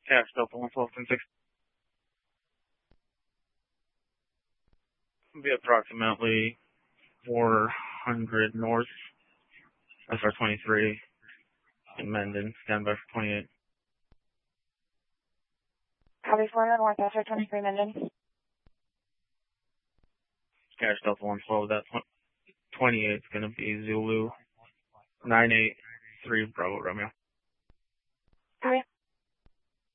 Cash Delta 112.6. Be approximately 400 north, SR 23 in Mendon. Stand by for 28. Copy 400 north, SR 23 Mendon. Cash Delta 112, that 28 is going to be Zulu 983 Bravo Romeo.